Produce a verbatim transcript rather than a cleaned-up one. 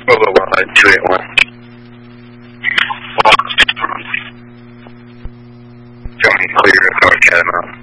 Bravo one nine two eight one. Johnny, clear, car, Catamount.